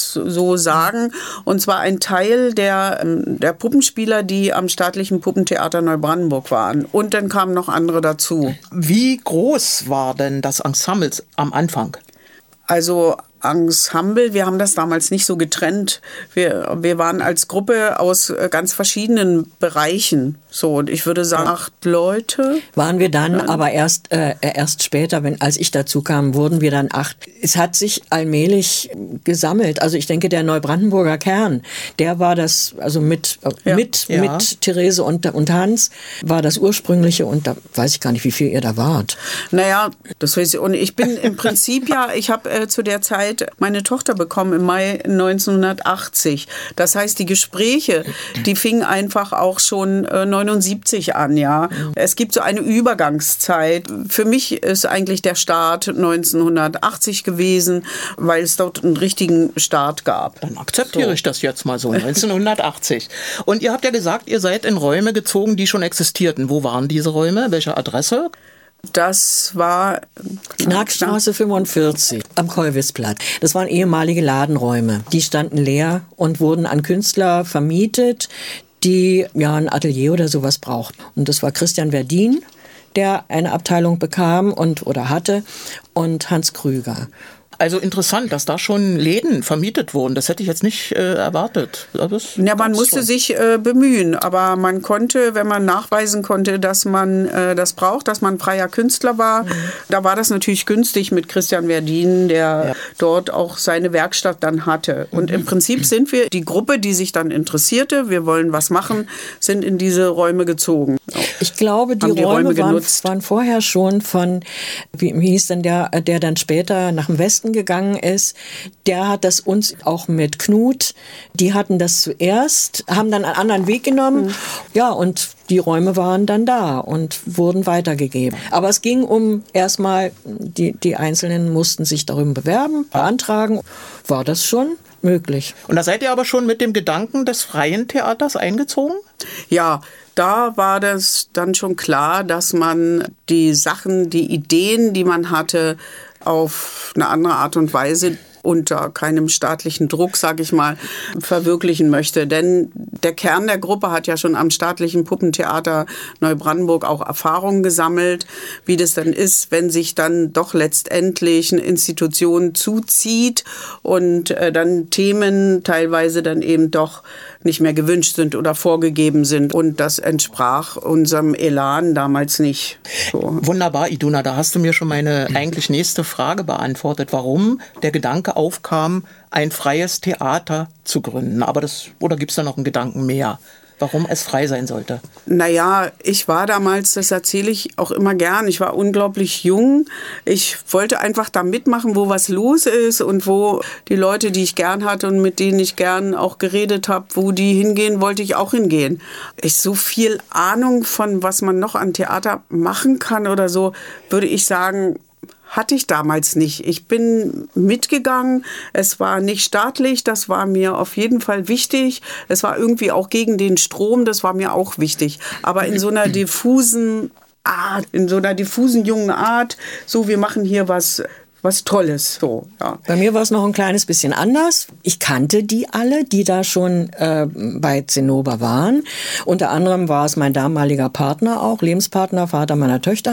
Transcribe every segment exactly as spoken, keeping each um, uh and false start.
das so sagen. Und zwar ein Teil der, der Puppenspieler, die am Staatlichen Puppentheater Neubrandenburg waren. Und dann kamen noch andere dazu. Wie groß war denn das Ensemble am Anfang? Also Ensemble, wir haben das damals nicht so getrennt. Wir, wir waren als Gruppe aus ganz verschiedenen Bereichen. So, und ich würde sagen, acht Leute. Waren wir dann, ja. aber erst, äh, erst später, wenn, als ich dazu kam, wurden wir dann acht. Es hat sich allmählich gesammelt. Also ich denke, der Neubrandenburger Kern, der war das, also mit, ja. mit, ja. mit Therese und, und Hans, war das ursprüngliche, und da weiß ich gar nicht, wie viel ihr da wart. Naja, das weiß ich. Und ich bin im Prinzip ja, ich habe äh, zu der Zeit meine Tochter bekommen im Mai neunzehnhundertachtzig. Das heißt, die Gespräche, die fingen einfach auch schon äh, neunundsiebzig an, ja. Es gibt so eine Übergangszeit. Für mich ist eigentlich der Start neunzehnhundertachtzig gewesen, weil es dort einen richtigen Start gab. Dann akzeptiere so. ich das jetzt mal so, neunzehnhundertachtzig. Und ihr habt ja gesagt, ihr seid in Räume gezogen, die schon existierten. Wo waren diese Räume? Welche Adresse? Das war Knarkstraße fünfundvierzig am Kollwitzplatz. Das waren ehemalige Ladenräume. Die standen leer und wurden an Künstler vermietet, die ja ein Atelier oder sowas brauchten. Und das war Christian Verdin, der eine Abteilung bekam und oder hatte, und Hans Krüger. Also interessant, dass da schon Läden vermietet wurden. Das hätte ich jetzt nicht äh, erwartet. Ja, man musste sich äh, bemühen, aber man konnte, wenn man nachweisen konnte, dass man äh, das braucht, dass man freier Künstler war, mhm. da war das natürlich günstig mit Christian Verdin, der ja. dort auch seine Werkstatt dann hatte. Und mhm. im Prinzip sind wir, die Gruppe, die sich dann interessierte, wir wollen was machen, sind in diese Räume gezogen. Ich glaube, die, die Räume, Räume waren, waren vorher schon von, wie, wie hieß denn der, der dann später nach dem Westen gegangen ist, der hat das uns auch mit Knut, die hatten das zuerst, haben dann einen anderen Weg genommen, mhm. ja, und die Räume waren dann da und wurden weitergegeben. Aber es ging um erstmal, die, die Einzelnen mussten sich darüber bewerben, beantragen, war das schon möglich. Und da seid ihr aber schon mit dem Gedanken des freien Theaters eingezogen? Ja, da war das dann schon klar, dass man die Sachen, die Ideen, die man hatte, auf eine andere Art und Weise unter keinem staatlichen Druck, sage ich mal, verwirklichen möchte. Denn der Kern der Gruppe hat ja schon am Staatlichen Puppentheater Neubrandenburg auch Erfahrungen gesammelt, wie das dann ist, wenn sich dann doch letztendlich eine Institution zuzieht und äh, dann Themen teilweise dann eben doch nicht mehr gewünscht sind oder vorgegeben sind. Und das entsprach unserem Elan damals nicht. So. Wunderbar, Iduna, da hast du mir schon meine eigentlich nächste Frage beantwortet, warum der Gedanke aufkam, ein freies Theater zu gründen. Aber das, oder gibt es da noch einen Gedanken mehr? Warum es frei sein sollte? Naja, ich war damals, das erzähle ich auch immer gern, ich war unglaublich jung. Ich wollte einfach da mitmachen, wo was los ist und wo die Leute, die ich gern hatte und mit denen ich gern auch geredet habe, wo die hingehen, wollte ich auch hingehen. Ich so viel Ahnung von, was man noch an Theater machen kann oder so, würde ich sagen, hatte ich damals nicht. Ich bin mitgegangen. Es war nicht staatlich. Das war mir auf jeden Fall wichtig. Es war irgendwie auch gegen den Strom. Das war mir auch wichtig. Aber in so einer diffusen Art, in so einer diffusen jungen Art, so wir machen hier was was Tolles. So, ja. Bei mir war es noch ein kleines bisschen anders. Ich kannte die alle, die da schon äh, bei Zinnober waren. Unter anderem war es mein damaliger Partner auch, Lebenspartner, Vater meiner Töchter.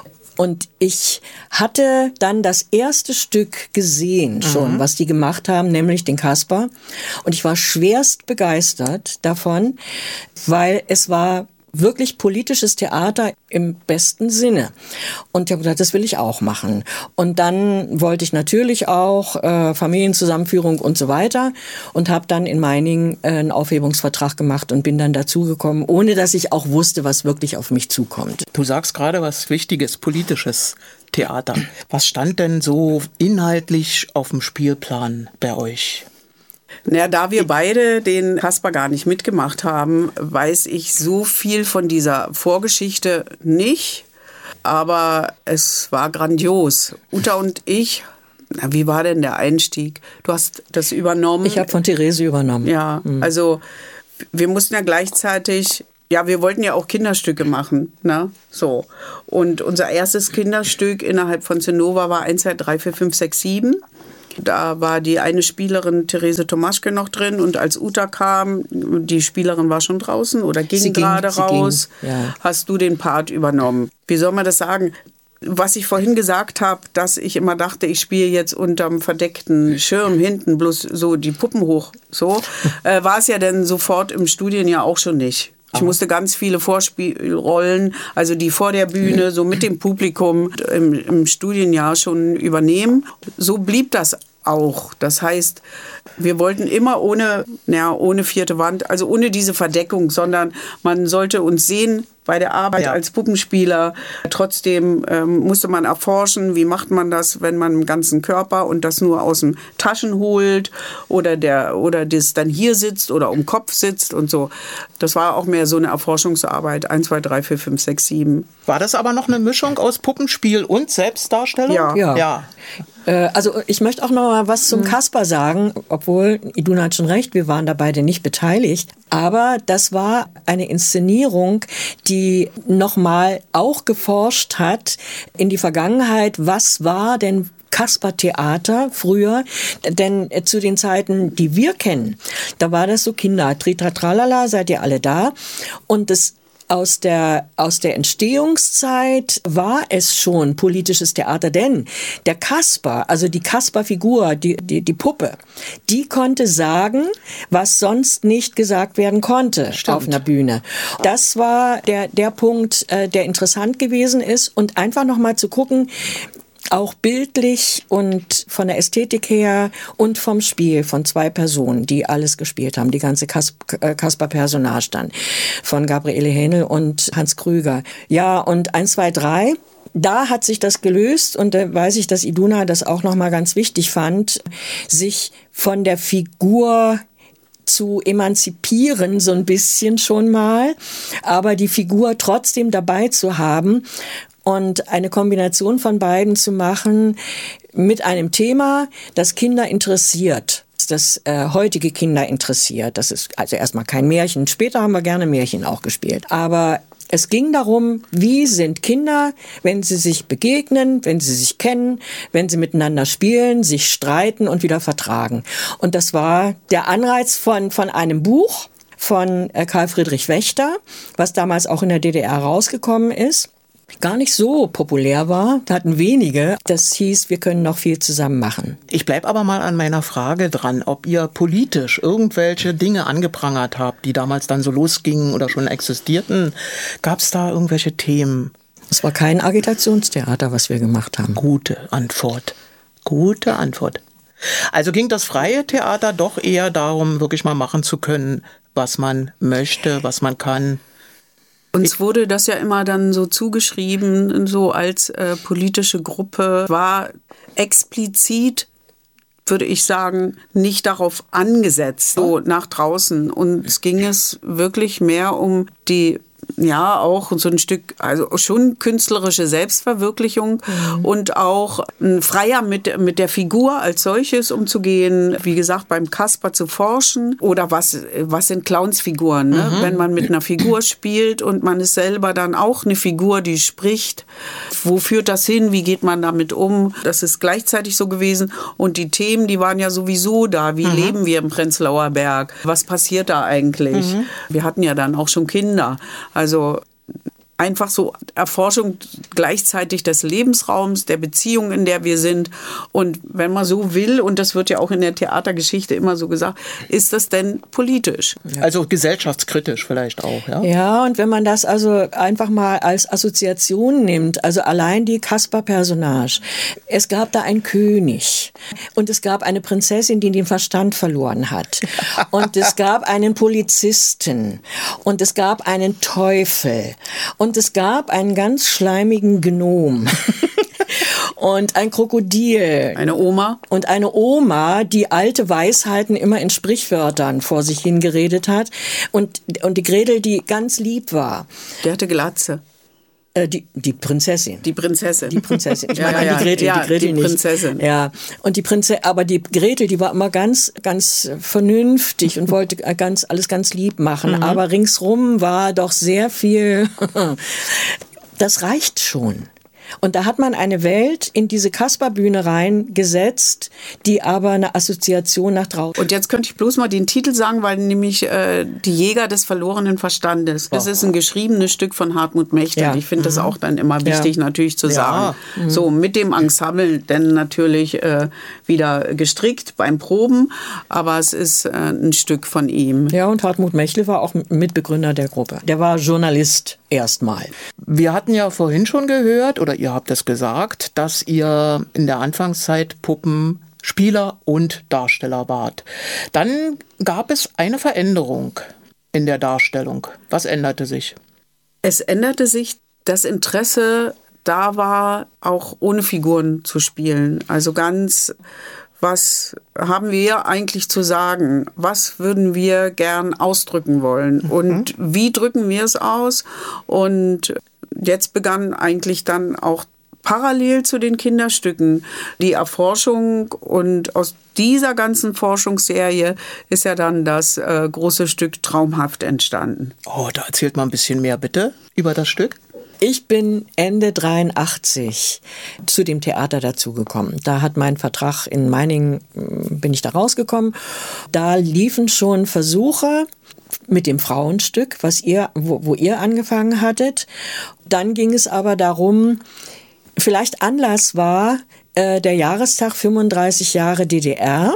Und ich hatte dann das erste Stück gesehen schon, mhm. was die gemacht haben, nämlich den Kasper. Und ich war schwerst begeistert davon, weil es war wirklich politisches Theater im besten Sinne. Und ich habe gesagt, das will ich auch machen. Und dann wollte ich natürlich auch äh, Familienzusammenführung und so weiter und habe dann in Meiningen äh, einen Aufhebungsvertrag gemacht und bin dann dazugekommen, ohne dass ich auch wusste, was wirklich auf mich zukommt. Du sagst gerade was Wichtiges, politisches Theater. Was stand denn so inhaltlich auf dem Spielplan bei euch? Ja, da wir beide den Kasper gar nicht mitgemacht haben, weiß ich so viel von dieser Vorgeschichte nicht. Aber es war grandios. Uta und ich, na, wie war denn der Einstieg? Du hast das übernommen. Ich habe von Therese übernommen. Ja, mhm. also wir mussten ja gleichzeitig, ja, wir wollten ja auch Kinderstücke machen, ne? So. Und unser erstes Kinderstück innerhalb von Zinnober war eins, zwei, drei, vier, fünf, sechs, sieben. Da war die eine Spielerin, Therese Tomaschke, noch drin. Und als Uta kam, die Spielerin war schon draußen oder ging, ging gerade raus, ging, ja. hast du den Part übernommen. Wie soll man das sagen? Was ich vorhin gesagt habe, dass ich immer dachte, ich spiele jetzt unterm verdeckten Schirm hinten bloß so die Puppen hoch, so, äh, war es ja dann sofort im Studienjahr auch schon nicht. Ich musste ganz viele Vorspielrollen, also die vor der Bühne, so mit dem Publikum im, im Studienjahr schon übernehmen. So blieb das auch. Das heißt, wir wollten immer ohne, ja, ohne vierte Wand, also ohne diese Verdeckung, sondern man sollte uns sehen bei der Arbeit ja. als Puppenspieler. Trotzdem ähm, musste man erforschen, wie macht man das, wenn man im ganzen Körper und das nur aus den Taschen holt oder der oder das dann hier sitzt oder um Kopf sitzt und so. Das war auch mehr so eine Erforschungsarbeit. eins, zwei, drei, vier, fünf, sechs, sieben. War das aber noch eine Mischung aus Puppenspiel und Selbstdarstellung? Ja. ja. ja. Also ich möchte auch noch mal was zum mhm. Kasper sagen, obwohl Iduna hat schon recht, wir waren da beide nicht beteiligt. Aber das war eine Inszenierung, die noch mal auch geforscht hat in die Vergangenheit. Was war denn Kasper-Theater früher? Denn zu den Zeiten, die wir kennen, da war das so Kinder, Tritra-Tralala, seid ihr alle da? Und das Aus der, aus der Entstehungszeit war es schon politisches Theater, denn der Kasper, also die Kasper-Figur, die, die, die Puppe, die konnte sagen, was sonst nicht gesagt werden konnte Stimmt. auf einer Bühne. Das war der, der Punkt, äh, der interessant gewesen ist und einfach nochmal zu gucken, auch bildlich und von der Ästhetik her und vom Spiel von zwei Personen, die alles gespielt haben, die ganze Kasper-Personage dann, von Gabriele Hähnel und Hans Krüger. Ja, und eins, zwei, drei, da hat sich das gelöst und da weiß ich, dass Iduna das auch nochmal ganz wichtig fand, sich von der Figur zu emanzipieren, so ein bisschen schon mal, aber die Figur trotzdem dabei zu haben. Und eine Kombination von beiden zu machen mit einem Thema, das Kinder interessiert, das äh, heutige Kinder interessiert. Das ist also erstmal kein Märchen. Später haben wir gerne Märchen auch gespielt. Aber es ging darum, wie sind Kinder, wenn sie sich begegnen, wenn sie sich kennen, wenn sie miteinander spielen, sich streiten und wieder vertragen. Und das war der Anreiz von, von einem Buch von äh, Karl Friedrich Wächter, was damals auch in der D D R rausgekommen ist. Gar nicht so populär war, da hatten wenige. Das hieß, wir können noch viel zusammen machen. Ich bleib aber mal an meiner Frage dran, ob ihr politisch irgendwelche Dinge angeprangert habt, die damals dann so losgingen oder schon existierten. Gab es da irgendwelche Themen? Es war kein Agitationstheater, was wir gemacht haben. Gute Antwort. Gute Antwort. Also ging das freie Theater doch eher darum, wirklich mal machen zu können, was man möchte, was man kann. Uns wurde das ja immer dann so zugeschrieben, so als äh, politische Gruppe, war explizit, würde ich sagen, nicht darauf angesetzt, so nach draußen. Und es ging es wirklich mehr um die, ja, auch so ein Stück, also schon künstlerische Selbstverwirklichung mhm. und auch ein freier mit, mit der Figur als solches umzugehen. Wie gesagt, beim Kasper zu forschen oder was, was sind Clownsfiguren, ne? Mhm. Wenn man mit einer Figur spielt und man ist selber dann auch eine Figur, die spricht. Wo führt das hin? Wie geht man damit um? Das ist gleichzeitig so gewesen. Und die Themen, die waren ja sowieso da. Wie mhm. leben wir im Prenzlauer Berg? Was passiert da eigentlich? Mhm. Wir hatten ja dann auch schon Kinder. Also einfach so Erforschung gleichzeitig des Lebensraums, der Beziehung, in der wir sind. Und wenn man so will, und das wird ja auch in der Theatergeschichte immer so gesagt, ist das denn politisch? Also gesellschaftskritisch vielleicht auch, ja? Ja, und wenn man das also einfach mal als Assoziation nimmt, also allein die Kasper-Personage. Es gab da einen König und es gab eine Prinzessin, die den Verstand verloren hat. Und es gab einen Polizisten und es gab einen Teufel. Und es gab einen ganz schleimigen Gnom und ein Krokodil. Eine Oma. Und eine Oma, die alte Weisheiten immer in Sprichwörtern vor sich hingeredet hat. Und, und die Gretel, die ganz lieb war. Der hatte Glatze. Äh, die, die Prinzessin. Die Prinzessin. Die Prinzessin. Ich ja, meine ja, die Gretel, ja, die Gretel die nicht. Prinzessin. Ja. Und die Prinzessin, aber die Gretel, die war immer ganz, ganz vernünftig und wollte ganz, alles ganz lieb machen. Mhm. Aber ringsrum war doch sehr viel, das reicht schon. Und da hat man eine Welt in diese Kasperbühne reingesetzt, die aber eine Assoziation nach draußen. Und jetzt könnte ich bloß mal den Titel sagen, weil nämlich äh, Die Jäger des verlorenen Verstandes. Das ist ein geschriebenes Stück von Hartmut Mechthild. Ja. Ich finde Mhm. das auch dann immer wichtig, Ja. natürlich zu Ja. sagen. Mhm. So, mit dem Ensemble dann natürlich äh, wieder gestrickt beim Proben, aber es ist äh, ein Stück von ihm. Ja, und Hartmut Mechthild war auch Mitbegründer der Gruppe. Der war Journalist erstmal. Wir hatten ja vorhin schon gehört, oder ihr habt es gesagt, dass ihr in der Anfangszeit Puppenspieler und Darsteller wart. Dann gab es eine Veränderung in der Darstellung. Was änderte sich? Es änderte sich das Interesse, da war, auch ohne Figuren zu spielen. Also ganz, was haben wir eigentlich zu sagen? Was würden wir gern ausdrücken wollen? Mhm. Und wie drücken wir es aus? Und jetzt begann eigentlich dann auch parallel zu den Kinderstücken die Erforschung, und aus dieser ganzen Forschungsserie ist ja dann das äh, große Stück Traumhaft entstanden. Oh, da erzählt mal ein bisschen mehr bitte über das Stück. Ich bin Ende dreiundachtzig zu dem Theater dazugekommen. Da hat mein Vertrag in Meiningen, bin ich da rausgekommen. Da liefen schon Versuche mit dem Frauenstück, was ihr, wo, wo ihr angefangen hattet. Dann ging es aber darum, vielleicht Anlass war äh, der Jahrestag fünfunddreißig Jahre D D R.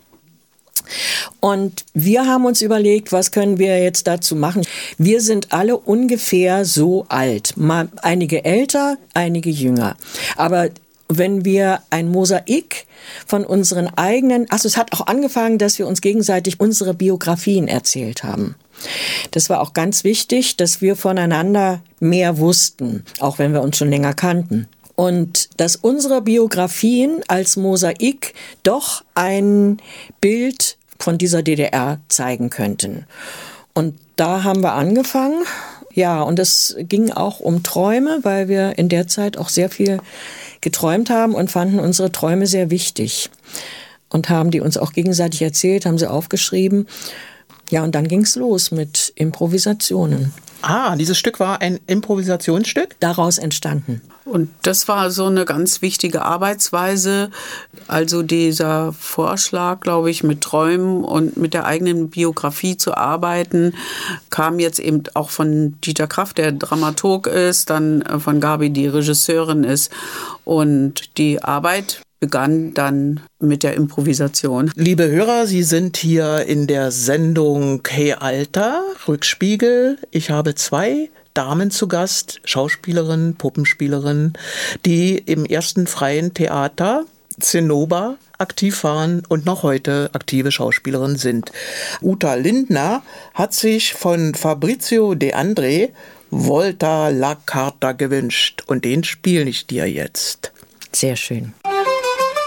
Und wir haben uns überlegt, was können wir jetzt dazu machen? Wir sind alle ungefähr so alt. Mal einige älter, einige jünger. Aber wenn wir ein Mosaik von unseren eigenen, also es hat auch angefangen, dass wir uns gegenseitig unsere Biografien erzählt haben. Das war auch ganz wichtig, dass wir voneinander mehr wussten, auch wenn wir uns schon länger kannten. Und dass unsere Biografien als Mosaik doch ein Bild von dieser D D R zeigen könnten. Und da haben wir angefangen. Ja, und es ging auch um Träume, weil wir in der Zeit auch sehr viel geträumt haben und fanden unsere Träume sehr wichtig. Und haben die uns auch gegenseitig erzählt, haben sie aufgeschrieben. Ja, und dann ging's los mit Improvisationen. Ah, dieses Stück war ein Improvisationsstück? Daraus entstanden. Und das war so eine ganz wichtige Arbeitsweise. Also dieser Vorschlag, glaube ich, mit Träumen und mit der eigenen Biografie zu arbeiten, kam jetzt eben auch von Dieter Kraft, der Dramaturg ist, dann von Gabi, die Regisseurin ist. Und die Arbeit begann dann mit der Improvisation. Liebe Hörer, Sie sind hier in der Sendung Hey Alter, Rückspiegel. Ich habe zwei Damen zu Gast, Schauspielerinnen, Puppenspielerinnen, die im ersten freien Theater Zinnober aktiv waren und noch heute aktive Schauspielerinnen sind. Uta Lindner hat sich von Fabrizio De André Volta la Carta gewünscht und den spiele ich dir jetzt. Sehr schön.